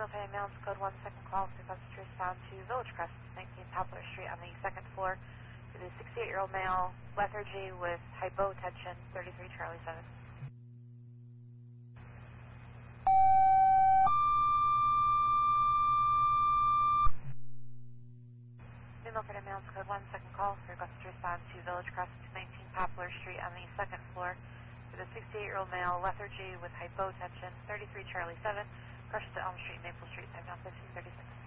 Milford Ambulance Code 1, second call, request to respond to Village Crest, 19 Poplar Street on the second floor. To the 68-year-old male, lethargy with hypotension, 33 Charlie 7. New Milford Ambulance Code 1, second call, request to respond to Village Crest, 19 Poplar Street on the second floor. To the 68-year-old male, lethargy with hypotension, 33 Charlie 7. Crushed to Elm Street, Maple Street, time now 1536.